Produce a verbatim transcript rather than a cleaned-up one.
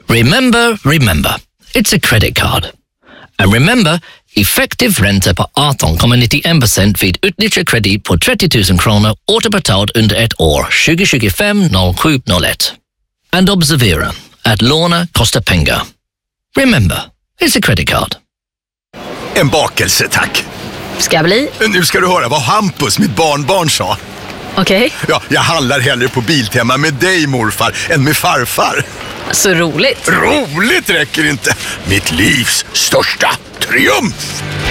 Remember, remember, it's a credit card. And remember, effektiv ränta på arton komma nittioen procent vid utnyttjad kredit på trettio tusen kronor återbetalt under ett år tjugo tjugofem noll sju noll ett. And observera, att låna kostar pengar. Remember, it's a credit card. En bakelse, tack. Ska bli? Nu ska du höra vad Hampus, mitt barnbarn, sa. Okej. Okay. Ja, jag handlar hellre på Biltema med dig, morfar, än med farfar. Så roligt. Roligt räcker inte. Mitt livs största triumf.